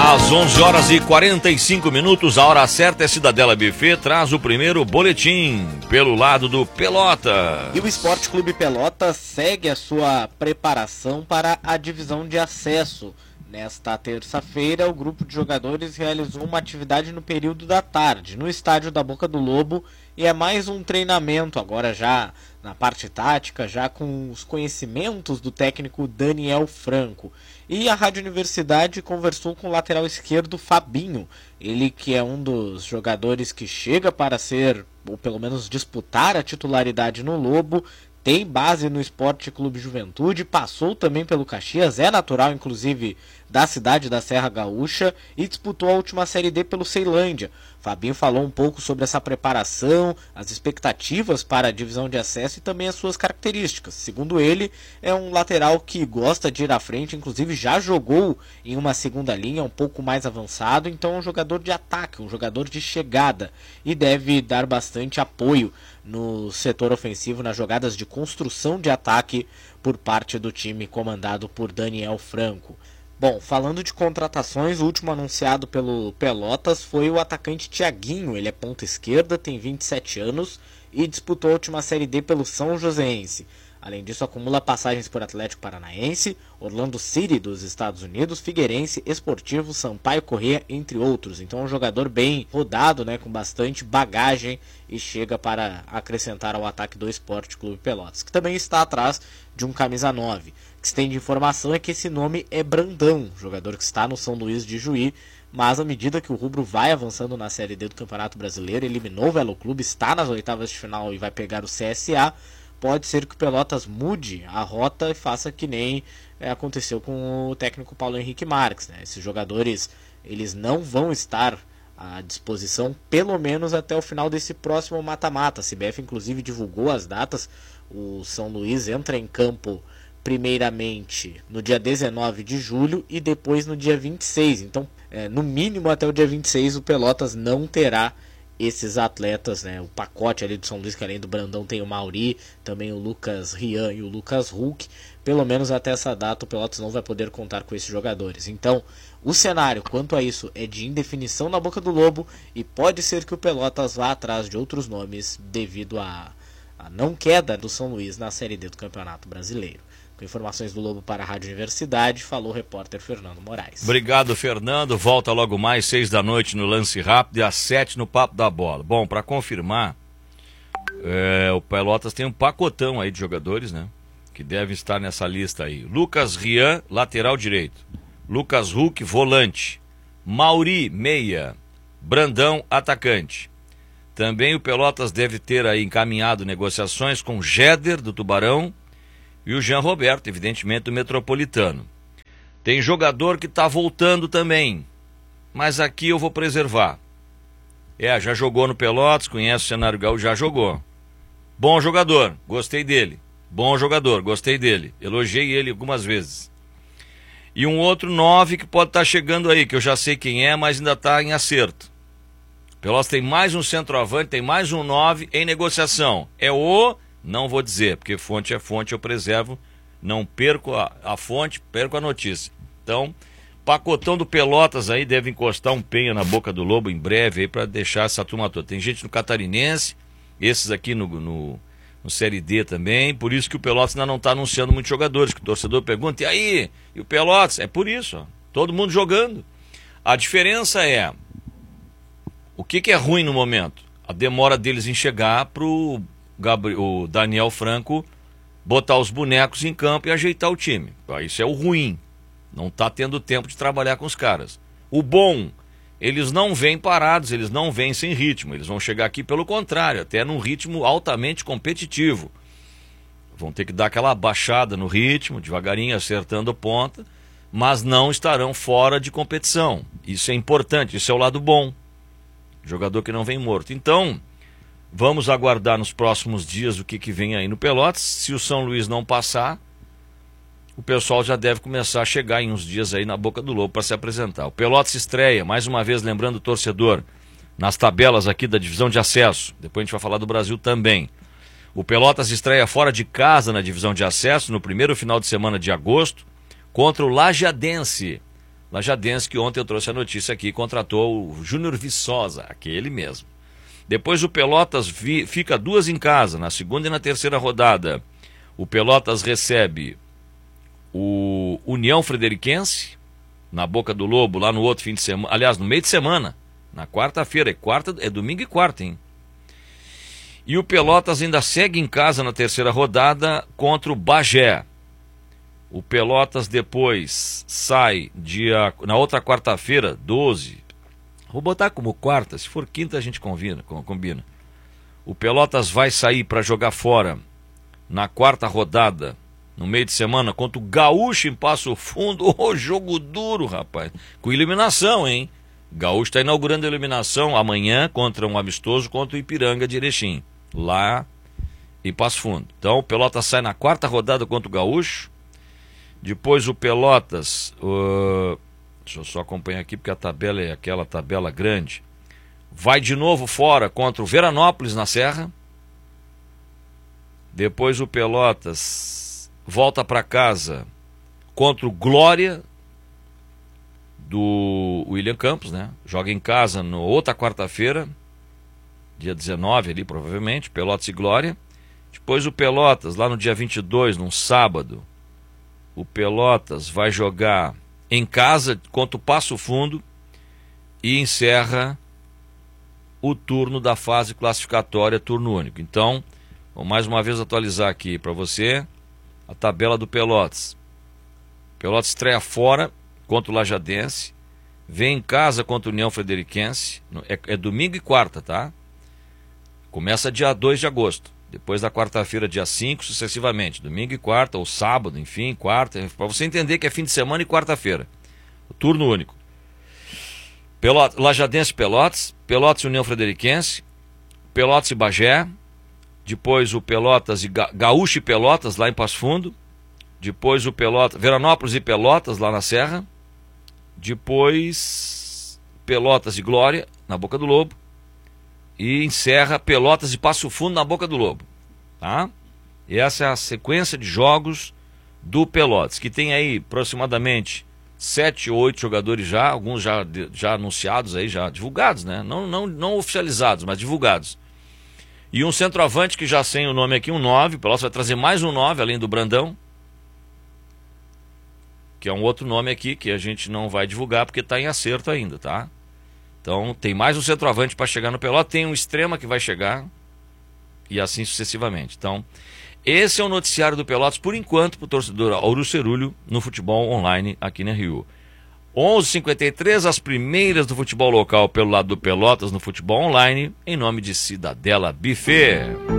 Às 11 horas e 45 minutos, a hora certa é Cidadela Buffet, traz o primeiro boletim pelo lado do Pelotas. E o Esporte Clube Pelotas segue a sua preparação para a divisão de acesso. Nesta terça-feira, o grupo de jogadores realizou uma atividade no período da tarde, no estádio da Boca do Lobo, e é mais um treinamento, agora já na parte tática, já com os conhecimentos do técnico Daniel Franco. E a Rádio Universidade conversou com o lateral esquerdo Fabinho, ele que é um dos jogadores que chega para ser, ou pelo menos disputar a titularidade no Lobo, tem base no Esporte Clube Juventude, passou também pelo Caxias, é natural inclusive da cidade da Serra Gaúcha e disputou a última Série D pelo Ceilândia. Fabinho falou um pouco sobre essa preparação, as expectativas para a divisão de acesso e também as suas características. Segundo ele, é um lateral que gosta de ir à frente, inclusive já jogou em uma segunda linha um pouco mais avançado, então é um jogador de ataque, um jogador de chegada e deve dar bastante apoio no setor ofensivo, nas jogadas de construção de ataque por parte do time comandado por Daniel Franco. Bom, falando de contratações, o último anunciado pelo Pelotas foi o atacante Thiaguinho. Ele é ponta esquerda, tem 27 anos e disputou a última Série D pelo São Joséense. Além disso, acumula passagens por Atlético Paranaense, Orlando City dos Estados Unidos, Figueirense, Esportivo, Sampaio Corrêa, entre outros. Então é um jogador bem rodado, né, com bastante bagagem e chega para acrescentar ao ataque do Esporte Clube Pelotas, que também está atrás de um camisa 9. O que se tem de informação é que esse nome é Brandão, jogador que está no São Luís de Juí, mas à medida que o rubro vai avançando na Série D do Campeonato Brasileiro, eliminou o Velo Clube, está nas oitavas de final e vai pegar o CSA, pode ser que o Pelotas mude a rota e faça que nem aconteceu com o técnico Paulo Henrique Marques, né? Esses jogadores, eles não vão estar à disposição pelo menos até o final desse próximo mata-mata. A CBF inclusive divulgou as datas. O São Luís entra em campo primeiramente no dia 19 de julho e depois no dia 26. Então, no mínimo até o dia 26 o Pelotas não terá esses atletas, né? O pacote ali do São Luís, que além do Brandão tem o Mauri, também o Lucas Rian e o Lucas Hulk. Pelo menos até essa data o Pelotas não vai poder contar com esses jogadores. Então, o cenário quanto a isso é de indefinição na Boca do Lobo e pode ser que o Pelotas vá atrás de outros nomes devido à não queda do São Luís na Série D do Campeonato Brasileiro. Com informações do Lobo para a Rádio Universidade, falou o repórter Fernando Moraes. Obrigado, Fernando. Volta logo mais, 6 da noite no Lance Rápido e às 7 no Papo da Bola. Bom, para confirmar, o Pelotas tem um pacotão aí de jogadores, né? Que devem estar nessa lista aí. Lucas Rian, lateral direito. Lucas Hulk, volante. Mauri, meia. Brandão, atacante. Também o Pelotas deve ter aí encaminhado negociações com Jéder, do Tubarão, e o Jean Roberto, evidentemente, do Metropolitano. Tem jogador que está voltando também, mas aqui eu vou preservar. Já jogou no Pelotas, conhece o cenário gaúcho, já jogou. Bom jogador, gostei dele. Bom jogador, gostei dele. Elogiei ele algumas vezes. E um outro 9 que pode estar chegando aí, que eu já sei quem é, mas ainda está em acerto. Pelotas tem mais um centroavante, tem mais um 9 em negociação. Não vou dizer, porque fonte é fonte, eu preservo, não perco a fonte, perco a notícia. Então, pacotão do Pelotas aí deve encostar um penha na Boca do Lobo em breve aí para deixar essa turma toda. Tem gente no Catarinense, esses aqui no Série D também, por isso que o Pelotas ainda não está anunciando muitos jogadores, que o torcedor pergunta, e aí? E o Pelotas? É por isso, ó, todo mundo jogando. A diferença é, o que é ruim no momento? A demora deles em chegar pro o Daniel Franco botar os bonecos em campo e ajeitar o time. Isso é o ruim. Não está tendo tempo de trabalhar com os caras. O bom, eles não vêm parados, eles não vêm sem ritmo. Eles vão chegar aqui pelo contrário, até num ritmo altamente competitivo. Vão ter que dar aquela baixada no ritmo, devagarinho, acertando a ponta, mas não estarão fora de competição. Isso é importante, isso é o lado bom. Jogador que não vem morto. Então, vamos aguardar nos próximos dias o que vem aí no Pelotas. Se o São Luís não passar, o pessoal já deve começar a chegar em uns dias aí na Boca do Lobo para se apresentar. O Pelotas estreia, mais uma vez lembrando o torcedor, nas tabelas aqui da divisão de acesso. Depois a gente vai falar do Brasil também. O Pelotas estreia fora de casa na divisão de acesso no primeiro final de semana de agosto contra o Lajadense, Lajadense, que ontem eu trouxe a notícia aqui, contratou o Júnior Viçosa, aquele mesmo. Depois o Pelotas fica 2 em casa, na segunda e na terceira rodada. O Pelotas recebe o União Frederiquense, na Boca do Lobo, lá no outro fim de semana, aliás, no meio de semana, na quarta-feira, é domingo e quarta, hein? E o Pelotas ainda segue em casa na terceira rodada contra o Bagé. O Pelotas depois sai na outra quarta-feira, 12. Vou botar como quarta, se for quinta a gente combina. O Pelotas vai sair para jogar fora na quarta rodada, no meio de semana, contra o Gaúcho em Passo Fundo. Ô, jogo duro, rapaz. Com eliminação, hein? Gaúcho está inaugurando a eliminação amanhã contra um amistoso contra o Ipiranga de Erechim, lá em Passo Fundo. Então o Pelotas sai na quarta rodada contra o Gaúcho. Depois o Pelotas, deixa eu só acompanhar aqui porque a tabela é aquela tabela grande. Vai de novo fora contra o Veranópolis na Serra. Depois o Pelotas volta para casa contra o Glória do William Campos, né? Joga em casa na outra quarta-feira, dia 19 ali provavelmente, Pelotas e Glória. Depois o Pelotas, lá no dia 22, num sábado, o Pelotas vai jogar em casa contra o Passo Fundo e encerra o turno da fase classificatória, turno único. Então, vou mais uma vez atualizar aqui para você a tabela do Pelotas. Pelotas estreia fora contra o Lajadense, vem em casa contra o União Frederiquense, é domingo e quarta, tá? Começa dia 2 de agosto. Depois da quarta-feira, dia 5, sucessivamente. Domingo e quarta, ou sábado, enfim, quarta. Para você entender que é fim de semana e quarta-feira. O turno único. Lajadense e Pelotas. Pelotas e União Frederiquense. Pelotas e Bagé. Depois o Pelotas e Gaúcho e Pelotas, lá em Passo Fundo. Depois o Pelotas, Veranópolis e Pelotas, lá na Serra. Depois Pelotas e Glória, na Boca do Lobo. E encerra Pelotas e Passo Fundo na Boca do Lobo, tá? E essa é a sequência de jogos do Pelotas, que tem aí aproximadamente 7 ou 8 jogadores já, alguns já anunciados aí, já divulgados, né? Não oficializados, mas divulgados. E um centroavante que já tem o nome aqui, um 9, o Pelotas vai trazer mais um 9, além do Brandão, que é um outro nome aqui que a gente não vai divulgar porque está em acerto ainda, tá? Então tem mais um centroavante para chegar no Pelotas, tem um extrema que vai chegar e assim sucessivamente. Então, esse é o noticiário do Pelotas, por enquanto, para o torcedor Auro Cerulho no futebol online aqui na Rio. 11h53, as primeiras do futebol local pelo lado do Pelotas no futebol online, em nome de Cidadela Buffet.